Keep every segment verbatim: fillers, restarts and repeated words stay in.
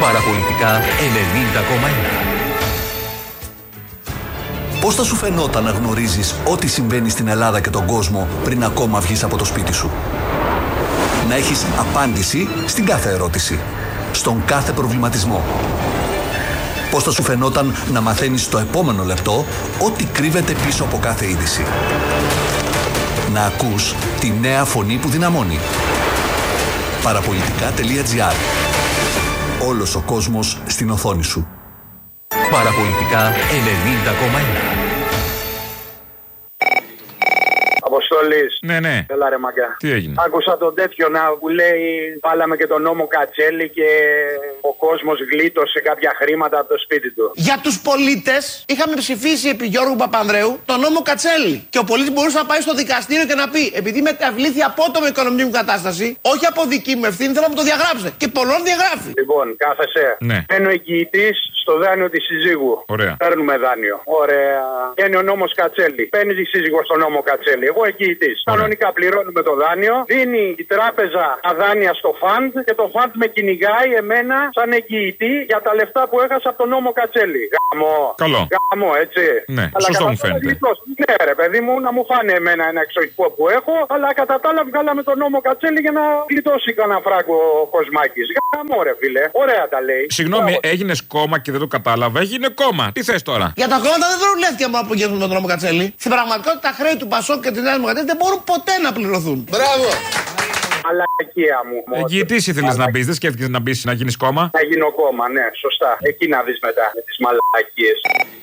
Παραπολιτικά ενενήντα κόμμα ένα. Πώς θα σου φαινόταν να γνωρίζεις ό,τι συμβαίνει στην Ελλάδα και τον κόσμο πριν ακόμα βγεις από το σπίτι σου? Να έχεις απάντηση στην κάθε ερώτηση, στον κάθε προβληματισμό. Πώς θα σου φαινόταν να μαθαίνεις το επόμενο λεπτό ό,τι κρύβεται πίσω από κάθε είδηση? Να ακούς τη νέα φωνή που δυναμώνει. Παραπολιτικά τελεία τζι άρ. Όλος ο κόσμος στην οθόνη σου. Παραπολιτικά ενενήντα κόμμα ένα. Αποστολής. Ναι, ναι. Έλα ρε μαγκά. Τι έγινε? Άκουσα τον τέτοιο να που λέει βάλαμε και τον νόμο Κατσέλη και ο κόσμος γλίτωσε κάποια χρήματα από το σπίτι του. Για τους πολίτες είχαμε ψηφίσει επί Γιώργου Παπανδρέου τον νόμο Κατσέλη. Και ο πολίτης μπορούσε να πάει στο δικαστήριο και να πει: επειδή μεταβλήθη απότομη οικονομική μου κατάσταση, όχι από δική μου ευθύνη, θέλω να μου το διαγράψετε. Και πολλών διαγράφει. Λοιπόν, κάθεσαι. Ναι. Μπαίνει ο εγγυητής στο δάνειο της συζύγου. Ωραία. Παίρνουμε δάνειο. Ωραία. Βγαίνει ο νόμος Κατσέλη. Παίρνει η σύζυγος στο νόμο Κατσέλη. Εγώ εγγυητής. Κανονικά πληρώνουμε το δάνειο. Δίνει η τράπεζα τα δάνεια στο φαντ και το φαντ με κυνηγάει εμένα σαν εγγυητή για τα λεφτά που έχασα από τον νόμο Κατσέλη. Γαμό. Καλό. Γαμό, έτσι. Ναι, αλλά σωστό μου φαίνεται. Γλιτός. Ναι, ρε παιδί μου, να μου φάνε εμένα ένα εξοχικό που έχω, αλλά κατά τα άλλα βγάλαμε τον νόμο Κατσέλη για να γλιτώσει κανένα φράγκο ο Κοσμάκης. Γαμό, ρε φίλε. Ωραία τα λέει. Συγγνώμη, έγινε κόμμα και δεν το κατάλαβα. Έγινε κόμμα. Τι θες τώρα? Για τα κόμματα δεν βρουλεύτηκε από που γίνουν με τον νόμο Κατσέλη. Στην πραγματικότητα τα χρέη του Πασόκ και τη Νέα Δημοκρατία δεν μπορούν ποτέ να πληρωθούν. Μπράβο! Μαλακία μου. Εγγυητής ήθελες να μπεις, δεν σκέφτηκες να μπεις να γίνεις κόμμα? Να γίνω κόμμα, ναι, σωστά. Εκεί να δεις μετά με τις μαλακίες.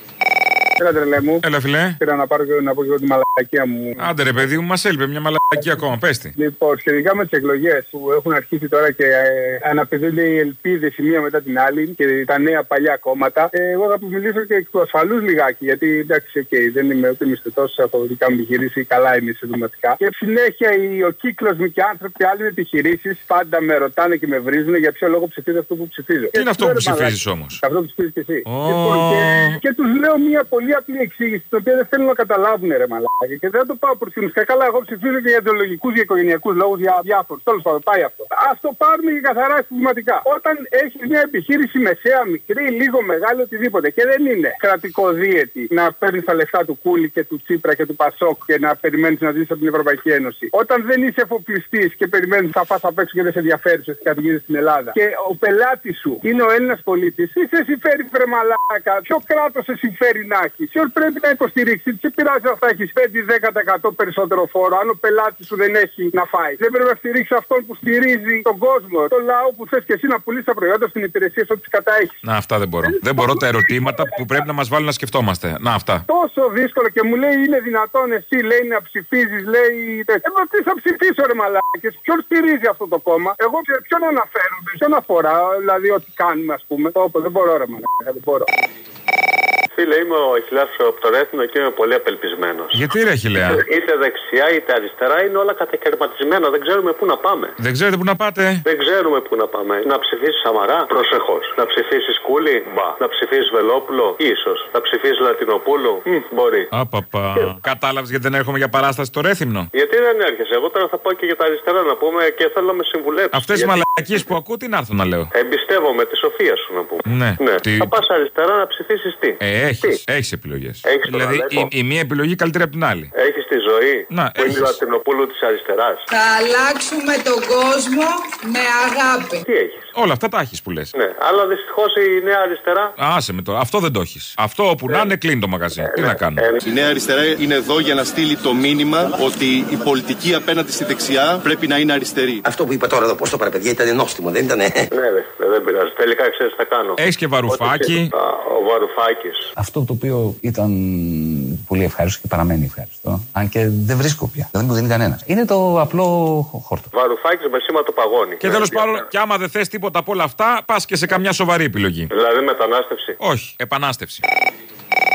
Έλα τρελέ μου. Έλα φιλέ. Πήρα να πάρω και να πω και εγώ τη μαλακία μου. Άντε ρε παιδί μου, μας έλειπε μια μαλακία ακόμα, πες τη. Λοιπόν, σχετικά με τις εκλογές που έχουν αρχίσει τώρα και ε, αναπηδούνται οι ελπίδες η μία μετά την άλλη και τα νέα παλιά κόμματα, ε, εγώ θα μιλήσω και εκ του ασφαλούς λιγάκι. Γιατί εντάξει, okay, δεν είμαι ούτε μισθωτός από δικά μου επιχειρήση, καλά είμαι συντοματικά. Και συνέχεια οι, ο κύκλος μου και άνθρωποι άλλοι επιχειρήσεις πάντα με ρωτάνε και με βρίζουν για ποιο λόγο ψηφίζω αυτό που ψηφίζω. Τι είναι αυτό που ψηφίζεις όμως? Αυτό που ψηφίζεις και εσύ. Oh. Λοιπόν, και, και τους λέω μια πολύ απλή εξήγηση, την οποία δεν θέλουν να καταλάβουν, ρε μαλάκα. Και δεν το πάω προ την ουσία. Καλά, εγώ ψηφίζω και για ιδεολογικούς και οικογενειακούς λόγους, για διάφορους. Τέλος πάντων, πάει αυτό. Ας το πάρουμε και καθαρά συστηματικά. Όταν έχεις μια επιχείρηση μεσαία, μικρή, λίγο μεγάλη, οτιδήποτε, και δεν είναι κρατικοδίαιτη να παίρνεις τα λεφτά του Κούλη και του Τσίπρα και του Πασόκ και να περιμένεις να ζήσεις από την Ευρωπαϊκή Ένωση. Όταν δεν είσαι εφοπλιστής και περιμένεις να φας απ' έξω και δεν σε ενδιαφέρει σε κατηγορίες στην Ελλάδα. Και ο πελάτης σου είναι ο Έλληνας πολίτης, τι σε συμφέρει, βρε μαλάκα? Ποιο κράτος σε συμφέρει να έχει? Ποιο πρέπει να υποστηρίξει? Τι σε πειράζει αν θα έχει πέντε με δέκα τοις εκατό περισσότερο φόρο, αν ο πελάτης σου δεν έχει να φάει? Δεν πρέπει να στηρίξει αυτόν που στηρίζει τον κόσμο, τον λαό που θες και εσύ να πουλήσει τα προϊόντα στην υπηρεσία σου, ό,τι κατά έχεις. Να, αυτά δεν μπορώ. Δεν μπορώ τα ερωτήματα που πρέπει να μας βάλουν να σκεφτόμαστε. Να, αυτά. Τόσο δύσκολο και μου λέει είναι δυνατόν εσύ, λέει, να ψηφίζεις, λέει. Εγώ τι θα ψηφίσω, ρε μαλάκες? Ποιον στηρίζει αυτό το κόμμα? Εγώ ποιον αναφέρομαι, ποιον αφορά, δηλαδή ό,τι κάνουμε, ας πούμε. Όπω δεν μπορώ, ρε μαλάκα, δεν μπορώ. Φίλε, είμαι ο Αχιλλάς από το Ρέθινο και είμαι πολύ απελπισμένος. Γιατί ρε Αχιλλέα? Είτε δεξιά είτε αριστερά είναι όλα κατακαιρματισμένα. Δεν ξέρουμε πού να πάμε. Δεν ξέρετε πού να πάτε? Δεν ξέρουμε πού να πάμε. Να ψηφίσεις Σαμαρά? Προσεχώς. Να ψηφίσεις Κούλη? Μπα. Να ψηφίσεις Βελόπουλο? Ίσως. Να ψηφίσεις Λατινοπούλου? Μ, μπορεί. Απαπα. Κατάλαβες γιατί δεν έρχομαι για παράσταση στο Ρέθυμνο? Γιατί δεν έρχεσαι? Εγώ τώρα θα πάω και για τα αριστερά να πούμε και θέλω να με συμβουλέψεις. Αυτές οι γιατί... μαλακίες που ακούω, τι να έρθω να λέω? Εμπιστεύομαι τη σοφία σου να πούμε. Ναι. ναι. Τι... Θα πας αριστερά να ψηφίσεις τι? Ε, έχεις, έχεις επιλογές. Έχεις δηλαδή η, η μία επιλογή καλύτερη από την άλλη. Έχεις τη ζωή να, που έχεις. Είναι η Λατινοπούλου της αριστεράς. Θα αλλάξουμε τον κόσμο με αγάπη. Τι έχεις? Όλα αυτά τα έχεις που λες. Ναι, αλλά δυστυχώς η νέα αριστερά. Άσε με τώρα, αυτό δεν το έχεις. Αυτό όπου ε, να είναι κλείνει το μαγαζί. Ε, Τι ναι, να κάνω. Ε, η νέα αριστερά είναι εδώ για να στείλει το μήνυμα ότι η πολιτική απέναντι στη δεξιά πρέπει να είναι αριστερή. Αυτό που είπα τώρα εδώ, πώς το πάρε, παιδιά, ήταν νόστιμο, δεν ήτανε? Ναι, δε, δεν πειράζει. Τελικά ξέρεις τι θα κάνω. Έχεις και Βαρουφάκη. Α, ο Βαρουφάκης. Αυτό το οποίο ήταν πολύ ευχάριστο και παραμένει ευχάριστο, αν και δεν βρίσκω πια, δεν μου δίνει κανένα, είναι το απλό χόρτο. Βαρουφάκης με σήμα το παγώνι. Και τέλος πάντων, κι άμα δεν θες τίποτα από όλα αυτά, πας και σε καμιά σοβαρή επιλογή. Δηλαδή μετανάστευση? Όχι, επανάστευση.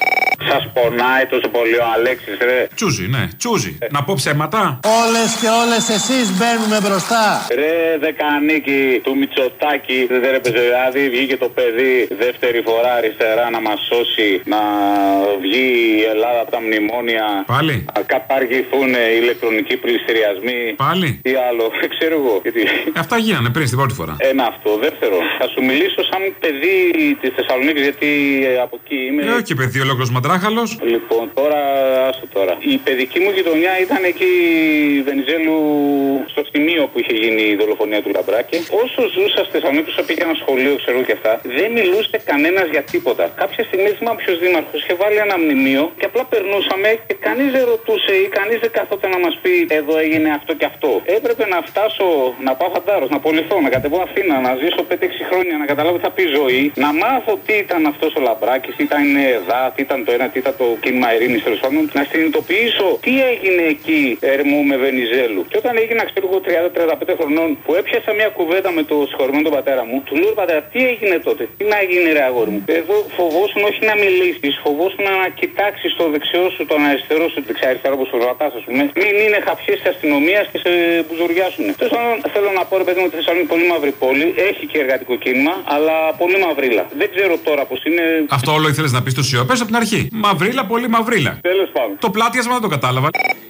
Σας πονάει τόσο πολύ ο Αλέξης, ρε. Τσούζι, ναι, τσούζι. Ε. Να πω ψέματα. Όλες και όλες εσείς μπαίνουμε μπροστά. Ρε δεκανίκη του Μητσοτάκη, δεν έπαιζε δηλαδή, βγήκε το παιδί δεύτερη φορά αριστερά να μας σώσει, να βγει η Ελλάδα από τα μνημόνια. Πάλι. Να καταργηθούν οι ηλεκτρονικοί πληστηριασμοί. Πάλι. Τι άλλο, δεν ξέρω εγώ. Γιατί... Αυτά γίνανε πριν στην πρώτη φορά. Ένα αυτό. Δεύτερο, θα σου μιλήσω σαν παιδί τη Θεσσαλονίκη, γιατί από εκεί είμαι. Ε, όχι παιδί, ολόκληρο μαντράχαλο. Λοιπόν, τώρα, άστο τώρα. Η παιδική μου γειτονιά ήταν εκεί Βενιζέλου, στο σημείο που είχε γίνει η δολοφονία του Λαμπράκη. Όσο ζούσα στη Θεσσαλονίκη, όσο πήγα ένα σχολείο, ξέρω και αυτά, δεν μιλούσε κανένα για τίποτα. Κάποια στιγμή δεν θυμάμαι ποιο δήμαρχο είχε βάλει ένα μνημείο και απλά περνούσαμε και κανεί δεν ρωτούσε ή κανεί δεν καθόταν να μα πει εδώ έγινε αυτό και αυτό. Έπρεπε να φτάσω να πάω φαντάρο, να απολυθώ, να κατεβώ Αθήνα, να ζήσω πέντε έξι χρόνια, να καταλάβω τι θα πει ζωή, να μάθω τι ήταν αυτό ο Λαμπράκη, τι ήταν η ΕΔΑ, τι ήταν το ένα, τι ήταν το κίνημα Ειρήνη, τέλο πάντων, να συνειδητοποιήσω τι έγινε εκεί Ερμού με Βενιζέλου. Και όταν έγινα, ξέρω εγώ, τριάντα τριάντα πέντε χρονών, που έπιασα μια κουβέντα με το συγχωρημένο τον πατέρα μου, του λέω πατέρα, τι έγινε τότε, τι να γίνει ρε αγόρι μου. Εδώ φοβόσουν όχι να μιλήσει, φοβόσουν να κοιτάξει το δεξιό σου, τον αριστερό σου, δεξιά-αριστερά όπω ο Ρωτά, α πούμε, μην είναι χαφιέ τη αστυνομία και σε μπουζουριάσουν. Τέλο πάντων, θέλω να πω ρε παιδί μου ότι η Θεσσαλονίκη είναι πολύ μαύρη πόλη, έχει και εργατικό κίνημα, αλλά πολύ μαυρίλα. Δεν ξέρω τώρα πώ είναι. Αυτό όλο ήθελε να πει στο ΣΥΟ, πες από την αρχή. Μαυρίλα, πολύ μαυρίλα. Τέλος πάντων. Το πλάτιασμα δεν το κατάλαβα.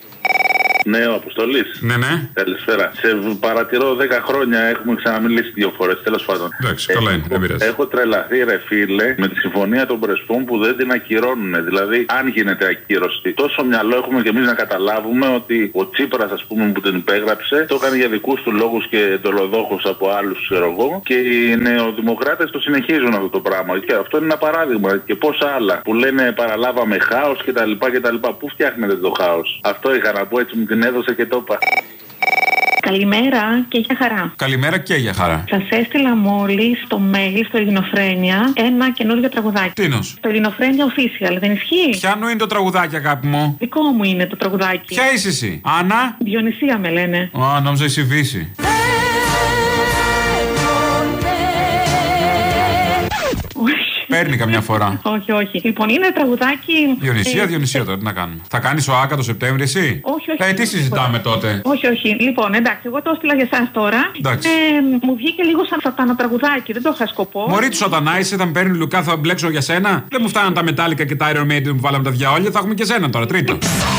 Ναι, ο Αποστολής. Ναι, ναι. Καλησπέρα. Σε παρατηρώ δέκα χρόνια, έχουμε ξαναμιλήσει δύο φορές. Τέλος πάντων. Εντάξει, καλά είναι, δεν πειράζει. Έχω τρελαθεί, ρε φίλε, με τη συμφωνία των Πρεσπών που δεν την ακυρώνουν. Δηλαδή, αν γίνεται ακύρωση, τόσο μυαλό έχουμε κι εμείς να καταλάβουμε ότι ο Τσίπρας, ας πούμε, που την υπέγραψε, το έκανε για δικούς του λόγους και εντολοδόχους από άλλους, ξέρω εγώ. Και οι νεοδημοκράτες το συνεχίζουν αυτό το πράγμα. Και αυτό είναι ένα παράδειγμα. Και πόσα άλλα που λένε παραλάβαμε χάος κτλ. κτλ. Πού φτιάχνετε το χάος? Αυτό είχα να πω, έτσι μου την έδωσε και το είπα. Καλημέρα και για χαρά. Καλημέρα και για χαρά. Σας έστειλα μόλις στο mail, στο Ελληνοφρένια, ένα καινούργιο τραγουδάκι. Τίνος? Το Ελληνοφρένια Official, δεν ισχύει? Ποιανού είναι το τραγουδάκι, αγάπη μου? Δικό μου είναι το τραγουδάκι. Ποια είσαι εσύ? Άννα? Διονυσία με λένε. Α, νόμιζα εσύ Βύση. Παίρνει καμιά φορά. Όχι, όχι. Λοιπόν, είναι τραγουδάκι. Διονυσία, ε, Διονυσία τώρα, τι να κάνουμε. Θα κάνει ο Άκα το Σεπτέμβρη, εσύ? Όχι, όχι. Ε, τι συζητάμε τότε? Όχι, όχι. Λοιπόν, εντάξει, εγώ το έστειλα για εσά τώρα. Εντάξει. Ε, μου βγήκε λίγο σαν σατάνα τραγουδάκι, δεν το είχα σκοπό. Μωρή του σατανά, είσαι, θα με παίρνει Λουκά, θα μπλέξω για σένα. Δεν μου φτάνουν τα μετάλλικα και τα Iron Maiden που βάλαμε τα διαόλια, θα έχουμε και σένα τώρα, τρίτο.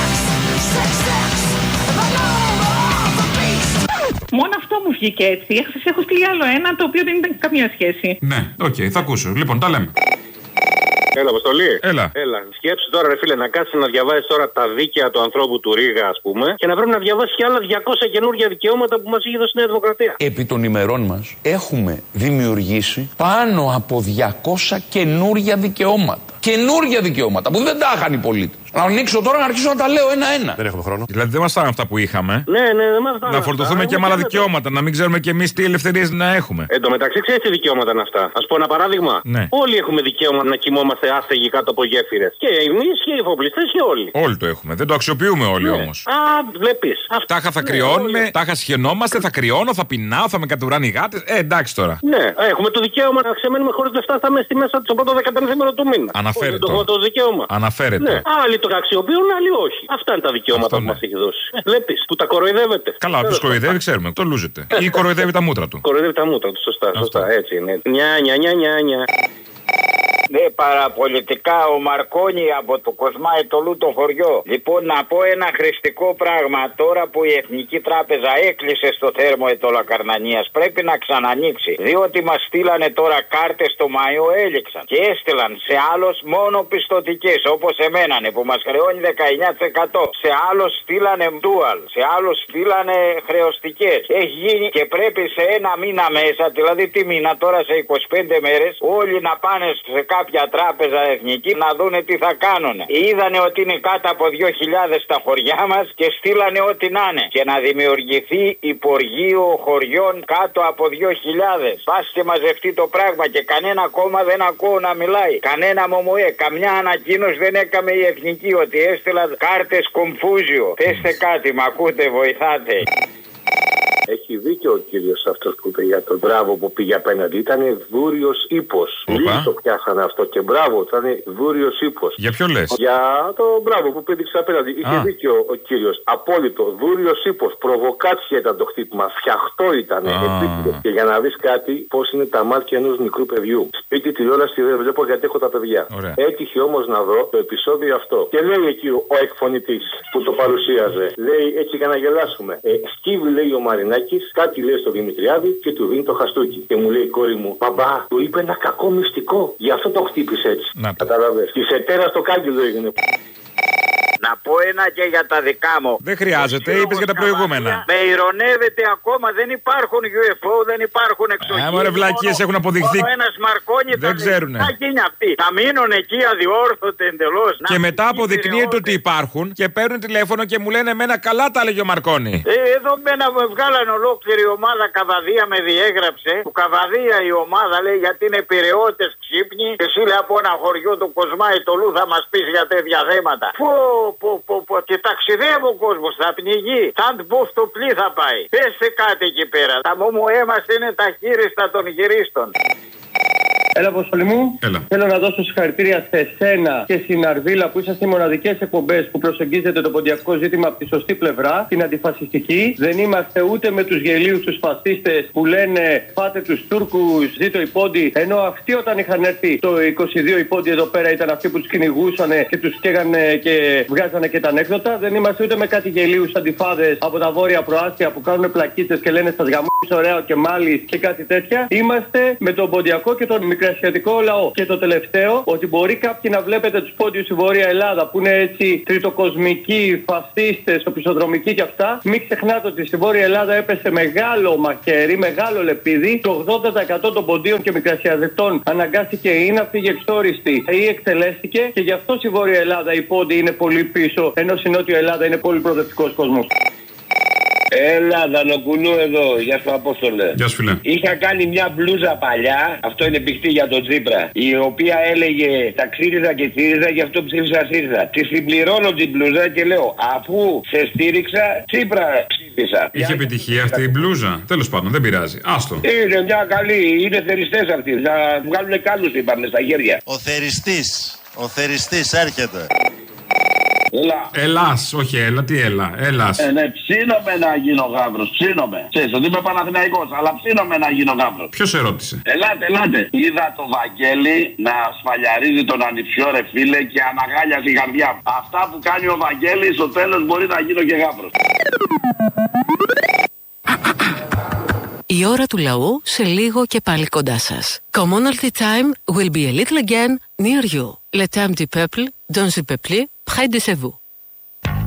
Μόνο αυτό μου βγήκε έτσι. Σας έχω στείλει άλλο ένα το οποίο δεν ήταν καμία σχέση. Ναι, οκ, okay, θα ακούσω. Λοιπόν, τα λέμε. Έλα, Αποστολή. Έλα. Έλα. Σκέψου τώρα, ρε φίλε, να κάτσει να διαβάσει τώρα τα δίκαια του ανθρώπου του Ρήγα, α πούμε, και να πρέπει να διαβάσει και άλλα διακόσια καινούργια δικαιώματα που μας είχε δώσει η Νέα Δημοκρατία. Επί των ημερών μας έχουμε δημιουργήσει πάνω από διακόσια καινούργια δικαιώματα. Καινούργια δικαιώματα που δεν τα είχαν οι πολίτες. Να ανοίξω τώρα να αρχίσω να τα λέω ένα-ένα. Δεν έχουμε χρόνο. Δηλαδή δεν μας φτάνουν αυτά που είχαμε. Ναι, ναι, δεν μας φτάνουν. Να φορτωθούμε και με άλλα δικαιώματα, να μην ξέρουμε κι εμείς τι ελευθερίες να έχουμε. Εν τω μεταξύ, ξέρεις τι δικαιώματα είναι αυτά? Ας πω ένα παράδειγμα. Ναι. Όλοι έχουμε δικαίωμα να κοιμόμαστε άστεγοι κάτω από γέφυρες. Και εμείς και οι εφοπλιστές και όλοι. Όλοι το έχουμε. Δεν το αξιοποιούμε όλοι, ναι, όμως. Α, βλέπεις. Τάχα θα ναι, κρυώνουμε, όλοι. Τάχα σχαινόμαστε, θα κρυώνω, θα πεινάω, θα με κατουράνε οι γάτες. Ε, εντάξει τώρα. Ναι, έχουμε το δικαίωμα να ξεμένουμε χωρίς λεφτά στα μέσα, μέσα στο πρώτο δεκαπέντε του μήνα. Αναφέρεται. Το, το δικαίωμα. Αναφέρεται. Ναι. Άλλοι το αξιοποιούν, άλλοι όχι. Αυτά είναι τα δικαιώματα αυτό, που ναι. μας έχει δώσει. Ε, βλέπεις που τα κοροϊδεύετε. Καλά, ποιος κοροϊδεύει, ξέρουμε. Το λούζεται. Ή κοροϊδεύει τα μούτρα του. Κοροϊδεύει τα μούτρα του, σωστά. σωστά. Έτσι είναι. Νιά, νιά, νιά, νιά, νιά. Ναι, παραπολιτικά ο Μαρκόνι από το Κοσμάι το Λούτο χωριό. Λοιπόν, να πω ένα χρηστικό πράγμα. Τώρα που η Εθνική Τράπεζα έκλεισε στο θέρμο Ετωλακαρνανίας, πρέπει να ξανανοίξει. Διότι μας στείλανε τώρα κάρτες το Μάιο, έληξαν. Και έστειλαν σε άλλους μόνο πιστωτικές, όπως εμένα που μας χρεώνει δεκαεννιά τοις εκατό. Σε άλλους στείλανε dual, σε άλλους στείλανε χρεωστικές. Έχει γίνει και πρέπει σε ένα μήνα μέσα, δηλαδή τι μήνα τώρα, σε είκοσι πέντε μέρες, όλοι να πάνε σε κάποια τράπεζα εθνική να δούνε τι θα κάνουνε. Είδανε ότι είναι κάτω από δύο χιλιάδες στα χωριά μας και στείλανε ό,τι να είναι. Και να δημιουργηθεί υπουργείο χωριών κάτω από δύο χιλιάδες. Πας και μαζευτεί το πράγμα και κανένα κόμμα δεν ακούω να μιλάει. Κανένα μομοέ, καμιά ανακοίνωση δεν έκαμε η εθνική ότι έστειλαν κάρτες κομφούζιο. Θέστε κάτι, μ' ακούτε, βοηθάτε. Έχει δίκιο ο κύριος αυτός που είπε για τον μπράβο που πήγε απέναντι. Ήταν δούριος ύπος. Λίγοι το πιάσανε αυτό και μπράβο, ήταν δούριος ύπος. Για ποιο λες? Για τον μπράβο που πήδηξε απέναντι. Είχε δίκιο ο κύριος. Απόλυτο. Δούριος ύπος. Προβοκάτσια ήταν το χτύπημα. Φτιαχτό ήταν. Και για να δεις κάτι, πώς είναι τα μάτια ενός μικρού παιδιού. Σπίτι τηλεόραση δεν βλέπω γιατί έχω τα παιδιά. Ωραία. Έτυχε όμως να δω το επεισόδιο αυτό. Και λέει εκεί ο εκφωνητής που το παρουσίαζε. Λέει έτσι για να γελάσουμε. Ε, Σκύβει λέει ο Μαρινάκης, κάτι λέει στο Δημητριάδη και του δίνει το χαστούκι. Και μου λέει η κόρη μου, μπαμπά, του είπε ένα κακό μυστικό. Γι' αυτό το χτύπησε έτσι. Καταλαβες. Τη ετέρα στο κάγκελο έγινε. Να πω ένα και για τα δικά μου. Δεν χρειάζεται, είπες για τα προηγούμενα. Με ηρωνεύεται ακόμα, δεν υπάρχουν γιου εφ ο, δεν υπάρχουν εξωγήινοι. Ε, μωρέ βλακίες έχουν αποδειχθεί. Μόνο ένας Μαρκόνι δεν ξέρουνε. Θα γίνει αυτή. Θα μείνουν εκεί αδιόρθωτοι εντελώς. Και μετά αποδεικνύεται ότι υπάρχουν και παίρνουν τηλέφωνο και μου λένε εμένα καλά τα έλεγε ο Μαρκόνι. Ε, εδώ μένα με βγάλαν ολόκληρη ομάδα Καβαδία με διέγραψε. Που Καβαδία η ομάδα λέει γιατί είναι πειραιώτες ξύπνοι. Και εσύ λέει από ένα χωριό του Κοσμάη το Λου θα μας πεις για τέτοια θέματα. Πω, πω, πω, πω. Και ταξιδεύει ο κόσμος, θα πνιγεί. Σαν πω στο πλοίο θα πάει. Πέστε κάτι εκεί πέρα. Τα μόμου έμας είναι τα χείριστα των γυρίστων. Έλα, Αποστολή μου. Έλα. Θέλω να δώσω συγχαρητήρια σε εσένα και στην Αρβίλα που είσαστε οι μοναδικές εκπομπές που προσεγγίζετε το ποντιακό ζήτημα από τη σωστή πλευρά, την αντιφασιστική. Δεν είμαστε ούτε με τους γελίους τους φασίστες που λένε πάτε τους Τούρκους, ζήτω οι πόντοι. Ενώ αυτοί όταν είχαν έρθει το είκοσι δύο οι πόντοι εδώ πέρα ήταν αυτοί που τους κυνηγούσαν και τους καίγανε και βγάζανε και τα ανέκδοτα. Δεν είμαστε ούτε με κάτι γελίους αντιφάδες από τα βόρεια προάστια που κάνουν πλακίτσες και λένε στα γαμμού ωραίο και μάλιστα και κάτι τέτοια. Είμαστε με τον ποντιακό και τον μικρασιατικό λαό. Και το τελευταίο, ότι μπορεί κάποιοι να βλέπετε τους πόντιους στη Βόρεια Ελλάδα που είναι έτσι τριτοκοσμικοί, φασίστες, οπισθοδρομικοί και αυτά. Μην ξεχνάτε ότι στη Βόρεια Ελλάδα έπεσε μεγάλο μαχαίρι, μεγάλο λεπίδι. Το ογδόντα τοις εκατό των ποντίων και μικρασιατικών αναγκάστηκε ή να φύγει εξόριστη ή εκτελέστηκε. Και γι' αυτό στη Βόρεια Ελλάδα οι πόντιοι είναι πολύ πίσω, ενώ στη Νότια Ελλάδα είναι πολύ προοδευτικός κόσμος. Έλα, Δανοκουνού εδώ. Γεια σου, Απόστολε. Γεια σου, φίλε. Είχα κάνει μια μπλούζα παλιά, αυτό είναι πηχτή για τον Τσίπρα, η οποία έλεγε ταξίριζα και ΣΥΡΙΖΑ, γι' αυτό ψήφισα ΣΥΡΙΖΑ. Τη συμπληρώνω την μπλούζα και λέω, αφού σε στήριξα, Τσίπρα ψήφισα. Είχε επιτυχία αυτή η μπλούζα. Τέλος πάντων, δεν πειράζει. Άστο. Είναι μια καλή, είναι θεριστές αυτοί. Να βγάλουν κάλους, είπαμε, στα χέρια. Ο θεριστής, ο θεριστής έρχεται. Έλα. Ελλάς, όχι έλα, τι έλα, Ελλάς. Ε, ναι, ψήνομαι να γίνω γάβρος, ψήνομαι. Ξέρεις ότι είμαι Παναθηναϊκός, αλλά ψήνομαι να γίνω γάβρος. Ποιος ερώτησε? Ελάτε, ελάτε. Είδα το Βαγγέλη να σφαλιαρίζει τον ανιψιό ρε φίλε και αναγάλιασε η καρδιά μου. Αυτά που κάνει ο Βαγγέλης στο τέλος μπορεί να γίνω και γάβρος. Η ώρα του λαού σε λίγο και πάλι κοντά σας. Commonalty time will be a little again near you. Le temps du peuple, dans le peuple, près de vous.